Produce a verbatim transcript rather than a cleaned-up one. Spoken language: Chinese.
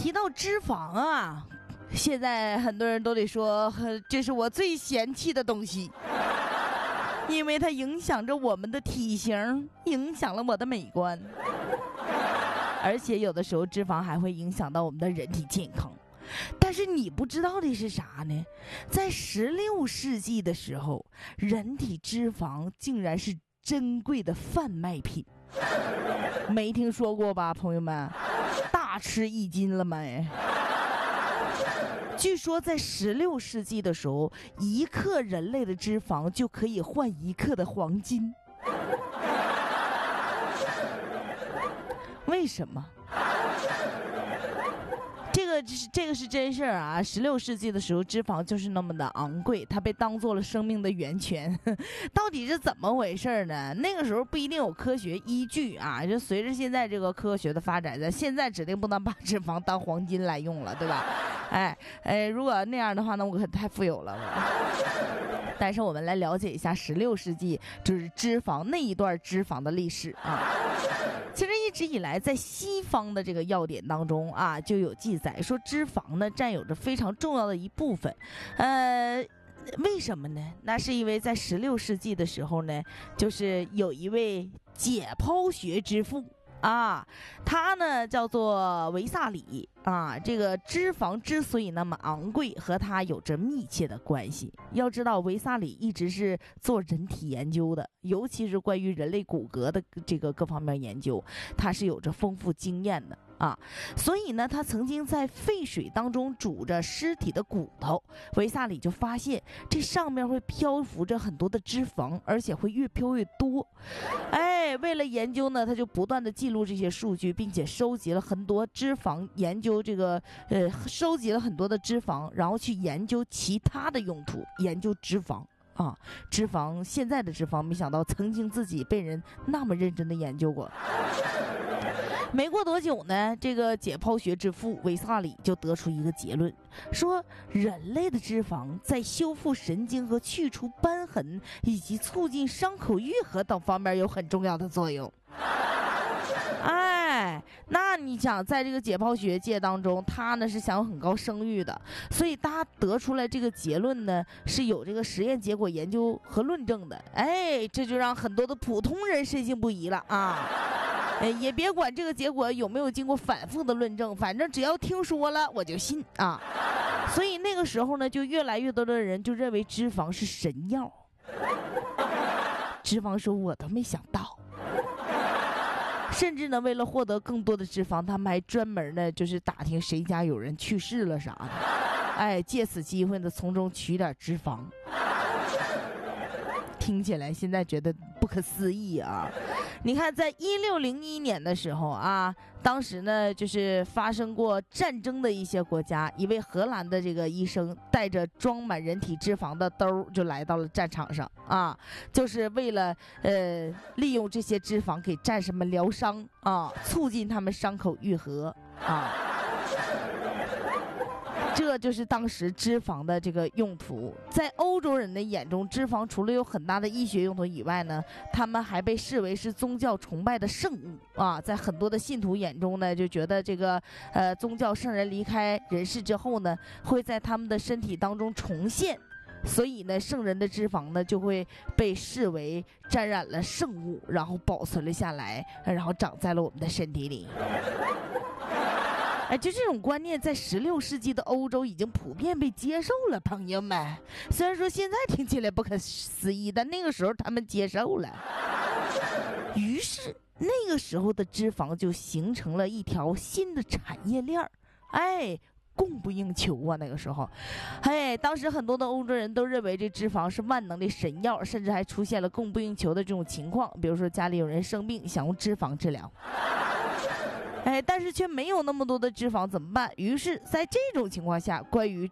提到脂肪啊，现在很多人都得说，这是我最嫌弃的东西，因为它影响着我们的体型，影响了我的美观，而且有的时候脂肪还会影响到我们的人体健康。但是你不知道的是啥呢？在十六世纪的时候，人体脂肪竟然是珍贵的贩卖品，没听说过吧，朋友们？大吃一惊了没？据说在十六世纪的时候，一克人类的脂肪就可以换一克的黄金。为什么？这个是这个是真事儿啊！十六世纪的时候，脂肪就是那么的昂贵，它被当做了生命的源泉。到底是怎么回事呢？那个时候不一定有科学依据啊！就随着现在这个科学的发展，咱现在指定不能把脂肪当黄金来用了，对吧？哎哎，如果那样的话，那我可太富有了。但是我们来了解一下十六世纪就是脂肪那一段脂肪的历史啊。其实一直以来，在西方的这个药典当中啊，就有记载说脂肪呢占有着非常重要的一部分。呃，为什么呢？那是因为在十六世纪的时候呢，就是有一位解剖学之父啊，他呢叫做维萨里啊。这个脂肪之所以那么昂贵，和他有着密切的关系。要知道，维萨里一直是做人体研究的，尤其是关于人类骨骼的这个各方面研究，他是有着丰富经验的啊。所以呢，他曾经在沸水当中煮着尸体的骨头，维萨里就发现这上面会漂浮着很多的脂肪，而且会越飘越多。哎，为了研究呢，他就不断的记录这些数据，并且收集了很多脂肪，研究这个呃，收集了很多的脂肪，然后去研究其他的用途，研究脂肪。啊，脂肪，现在的脂肪，没想到曾经自己被人那么认真的研究过。没过多久呢，这个解剖学之父维萨里就得出一个结论，说人类的脂肪在修复神经和去除瘢痕以及促进伤口愈合等方面有很重要的作用。哎，那你想，在这个解剖学界当中，他呢是享有很高声誉的，所以他得出来这个结论呢是有这个实验结果研究和论证的。哎，这就让很多的普通人深信不疑了啊！哎，也别管这个结果有没有经过反复的论证，反正只要听说了我就信啊。所以那个时候呢，就越来越多的人就认为脂肪是神药。脂肪说：“我都没想到。”甚至呢，为了获得更多的脂肪，他们还专门呢，就是打听谁家有人去世了啥的，哎，借此机会呢，从中取点脂肪。听起来现在觉得不可思议啊！你看，在一六零一年的时候啊，当时呢就是发生过战争的一些国家，一位荷兰的这个医生带着装满人体脂肪的兜就来到了战场上啊，就是为了呃利用这些脂肪给战士们疗伤啊，促进他们伤口愈合啊。这就是当时脂肪的这个用途。在欧洲人的眼中，脂肪除了有很大的医学用途以外呢，他们还被视为是宗教崇拜的圣物啊。在很多的信徒眼中呢，就觉得这个呃宗教圣人离开人世之后呢，会在他们的身体当中重现，所以呢，圣人的脂肪呢就会被视为沾染了圣物，然后保存了下来，然后长在了我们的身体里。哎，就这种观念在十六世纪的欧洲已经普遍被接受了，朋友们。虽然说现在听起来不可思议，但那个时候他们接受了。于是那个时候的脂肪就形成了一条新的产业链儿，哎，供不应求啊！那个时候，哎，当时很多的欧洲人都认为这脂肪是万能的神药，甚至还出现了供不应求的这种情况。比如说家里有人生病，想用脂肪治疗。哎，但是却没有那么多的脂肪怎么办？于是，在这种情况下，关于